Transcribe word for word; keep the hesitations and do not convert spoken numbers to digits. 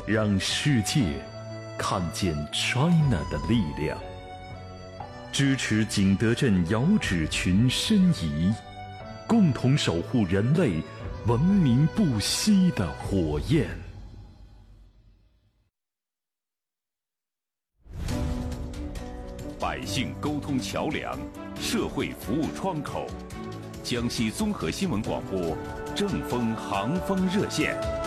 让世界看见 China 的力量，支持景德镇遥指群申遗，共同守护人类文明不息的火焰。 百姓沟通桥梁，社会服务窗口。江西综合新闻广播正风航风热线。